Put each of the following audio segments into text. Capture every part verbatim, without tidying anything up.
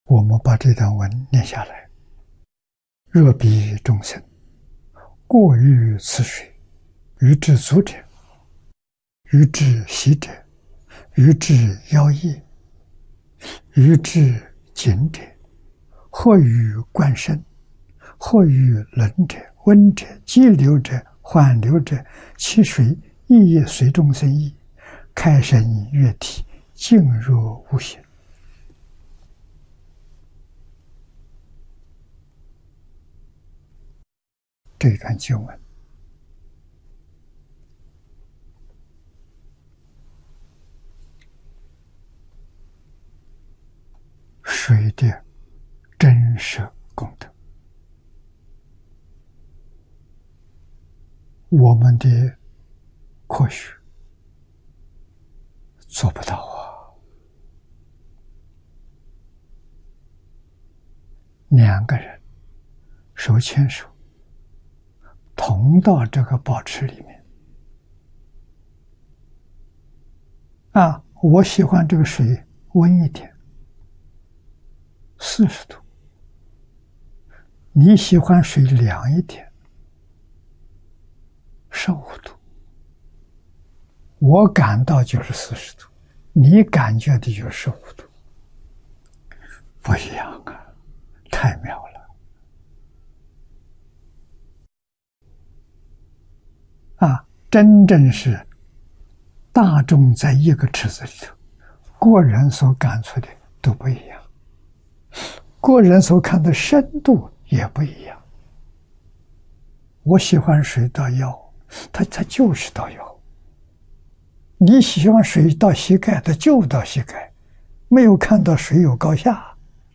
我们把这段文念下来。若彼众生过于此水，于之足者，于之习者，于之妖业，于之井者，或于观身，或于轮者、温者、激流者、缓流者，其水亦也随众生意，开生悦体，静若无形。这一段经文水的真实功德，我们的科学做不到啊。两个人手牵手同到这个宝池里面啊，我喜欢这个水温一点，四十度；你喜欢水凉一点，十五度。我感到就是四十度，你感觉的就是十五度，不一样啊，太妙了。啊，真正是大众在一个池子里头，个人所感触的都不一样，个人所看的深度也不一样。我喜欢水到腰，它它就是到腰；你喜欢水到膝盖，它就到膝盖，没有看到水有高下。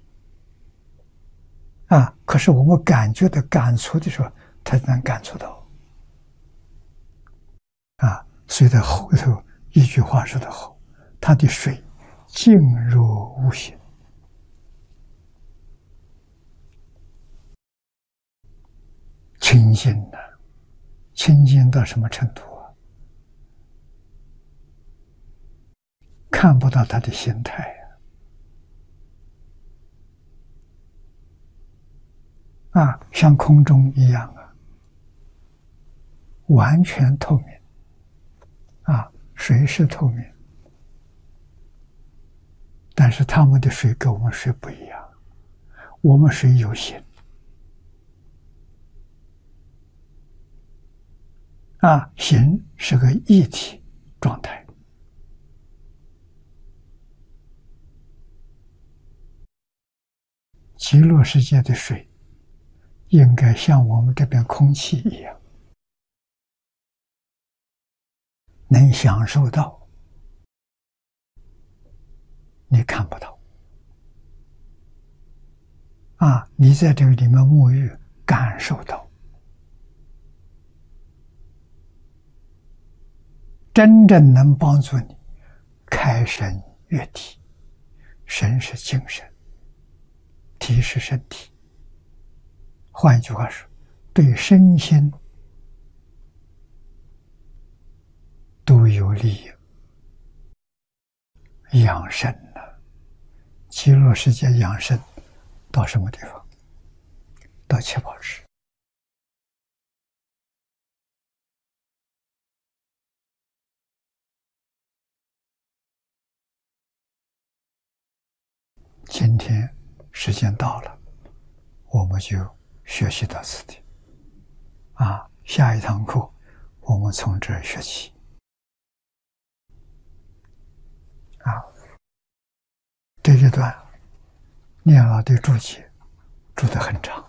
啊，可是我们感觉的感触的时候，它能感触到。啊，所以在后头一句话说得好，它的水静若无形。清净的，清净到什么程度啊？看不到它的形态啊！啊，像空中一样啊，完全透明。啊，水是透明，但是他们的水跟我们水不一样，我们水有形。啊，形是个液体状态。极乐世界的水应该像我们这边空气一样，能享受到，你看不到。啊，你在这个里面沐浴，感受到。真正能帮助你开身悦体，身是精神，体是身体。换一句话说，对身心都有利益。养生呢，极乐世界养生到什么地方？到七宝池。今天时间到了，我们就学习到此地。啊，下一堂课我们从这儿学起。啊，这一段念老的注解注得很长，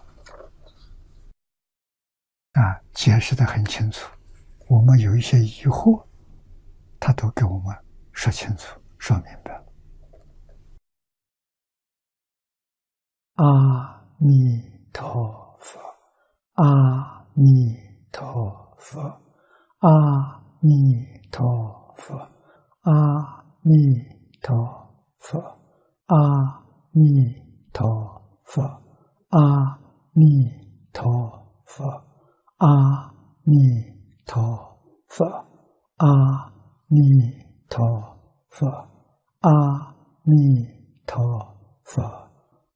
啊，解释得很清楚。我们有一些疑惑，他都给我们说清楚、说明白了。阿弥陀佛，阿弥陀佛，阿弥陀佛，阿弥陀佛，阿弥陀佛，阿弥陀佛，阿弥陀佛，阿弥陀佛，阿弥陀佛，